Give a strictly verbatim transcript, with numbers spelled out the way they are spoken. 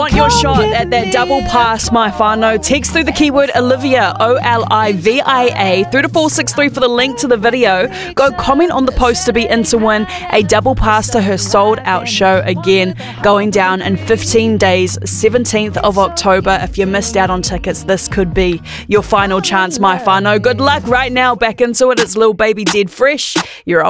want your shot at that double pass, my whānau, text through the keyword Olivia, O L I V I A, through to four six three for the link to the video. Go comment on the post to be in to win a double pass to her sold out show again, going down in fifteen days, seventeenth of October. If you missed out on tickets, this could be your final chance, my whānau. Good luck right now. Back into it. It's Lil Baby Dead Fresh. You're